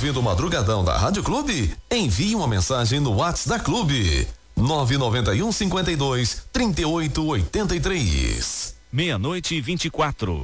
ouvindo o Madrugadão da Rádio Clube? Envie uma mensagem no WhatsApp da Clube. 991 52 38 83. 00:24.